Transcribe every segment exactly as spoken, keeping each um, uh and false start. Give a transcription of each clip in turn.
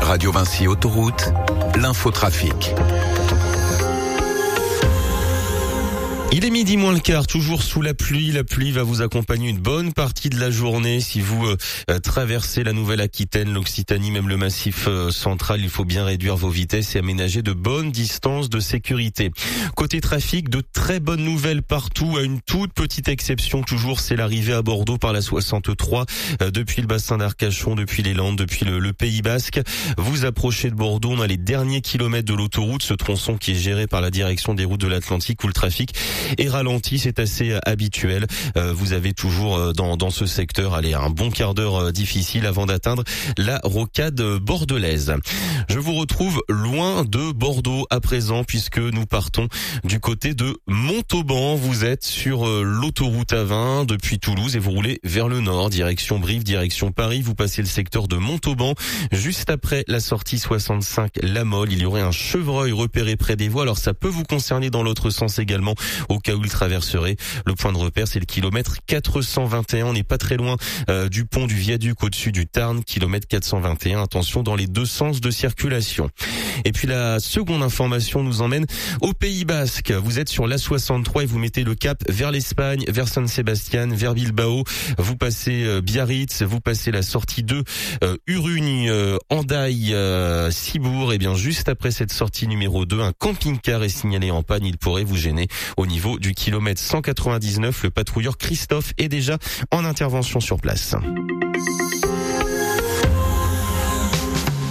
Radio Vinci Autoroute, l'infotrafic. Il est midi moins le quart, toujours sous la pluie. La pluie va vous accompagner une bonne partie de la journée. Si vous euh, traversez la Nouvelle-Aquitaine, l'Occitanie, même le Massif euh, central, il faut bien réduire vos vitesses et aménager de bonnes distances de sécurité. Côté trafic, de très bonnes nouvelles partout, à une toute petite exception toujours, c'est l'arrivée à Bordeaux par la soixante-trois, euh, depuis le bassin d'Arcachon, depuis les Landes, depuis le, le Pays Basque. Vous approchez de Bordeaux, on a les derniers kilomètres de l'autoroute, ce tronçon qui est géré par la direction des routes de l'Atlantique où le trafic et ralenti, c'est assez habituel. Euh, vous avez toujours euh, dans, dans ce secteur allez, un bon quart d'heure euh, difficile avant d'atteindre la rocade bordelaise. Je vous retrouve loin de Bordeaux à présent puisque nous partons du côté de Montauban. Vous êtes sur euh, l'autoroute A vingt depuis Toulouse et vous roulez vers le nord, direction Brive, direction Paris. Vous passez le secteur de Montauban. Juste après la sortie soixante-cinq La Mole, il y aurait un chevreuil repéré près des voies. Alors ça peut vous concerner dans l'autre sens également, au cas où il traverserait. Le point de repère, c'est le kilomètre quatre cent vingt et un. On n'est pas très loin euh, du pont du viaduc au-dessus du Tarn, kilomètre quatre cent vingt et un. Attention dans les deux sens de circulation. Et puis la seconde information nous emmène au Pays Basque. Vous êtes sur l'A soixante-trois et vous mettez le cap vers l'Espagne, vers San Sebastian, vers Bilbao. Vous passez euh, Biarritz, vous passez la sortie deux, euh, Urugne, euh, Hendaye, euh, Cibourg. Et bien juste après cette sortie numéro deux, un camping-car est signalé en panne. Il pourrait vous gêner au niveau du kilomètre cent quatre-vingt-dix-neuf. Le patrouilleur Christophe est déjà en intervention sur place.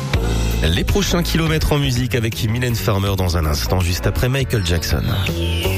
Les prochains kilomètres en musique avec Mylène Farmer dans un instant, juste après Michael Jackson.